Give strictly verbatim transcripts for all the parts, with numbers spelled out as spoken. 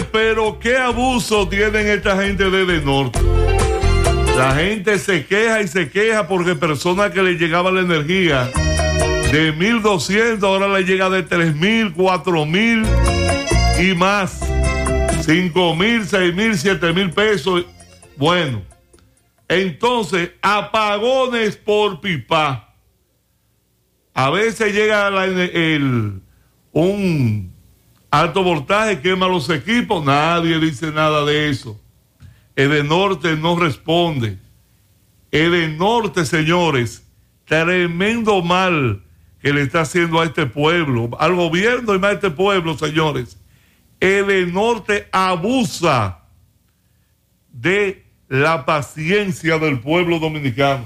Señores, pero qué abuso tienen esta gente de Edenorte. La gente se queja y se queja porque personas que le llegaba la energía de mil doscientos ahora le llega de tres mil, cuatro mil y más. cinco mil, seis mil, siete mil pesos. Bueno, entonces apagones por pipa. A veces llega la, el, un alto voltaje, quema los equipos, nadie dice nada de eso. Edenorte no responde. Edenorte, señores, tremendo mal que le está haciendo a este pueblo, al gobierno y más a este pueblo, señores. Edenorte abusa de la paciencia del pueblo dominicano.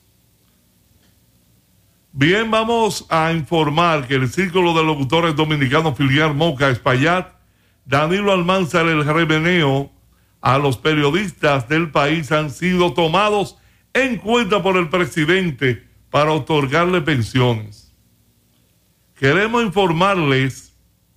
Bien, vamos a informar que el Círculo de Locutores Dominicanos Filial Moca Espaillat, Danilo Almanzar, el remeneo a los periodistas del país han sido tomados en cuenta por el presidente para otorgarle pensiones. Queremos informarles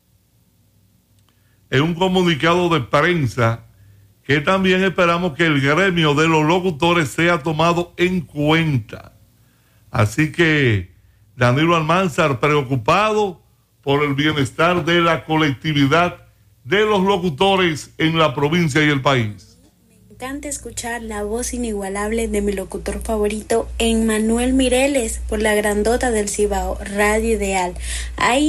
en un comunicado de prensa que también esperamos que el gremio de los locutores sea tomado en cuenta. Así que Danilo Almanzar, preocupado por el bienestar de la colectividad de los locutores en la provincia y el país. Me encanta escuchar la voz inigualable de mi locutor favorito, Emmanuel Mireles, por la grandota del Cibao, Radio Ideal. Ahí